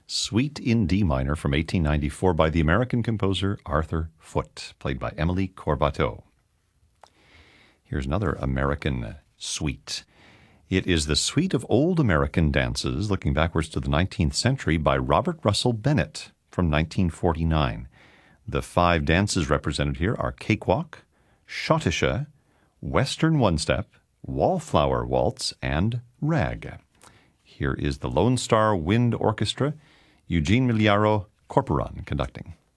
Suite in D minor from 1894 by the American composer Arthur Foote, played by Emily Corbateau. Here's another American suite. It is the Suite of Old American Dances, looking backwards to the 19th century, by Robert Russell Bennett from 1949. The 5 dances represented here are Cakewalk, Schottische, Western One-Step, Wallflower Waltz, and Rag. Here is the Lone Star Wind Orchestra, Eugene Miliaro Corporon conducting.